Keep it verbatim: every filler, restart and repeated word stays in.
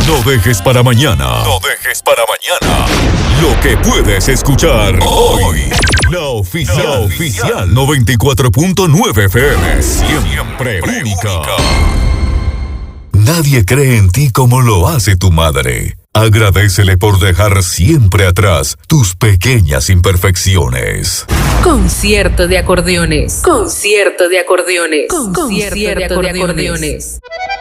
No dejes para mañana. No dejes para mañana lo que puedes escuchar hoy. La oficial, La oficial noventa y cuatro punto nueve F M. Siempre única. Nadie cree en ti como lo hace tu madre. Agradécele por dejar siempre atrás tus pequeñas imperfecciones. Concierto de acordeones. Concierto de acordeones. Concierto de acordeones.